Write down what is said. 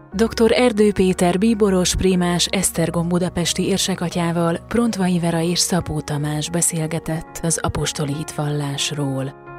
Dr. Erdő Péter bíboros, prímás, Esztergom budapesti érsekatyával Prontvai Vera és Szabó Tamás beszélgetett az apostoli hitvallásról.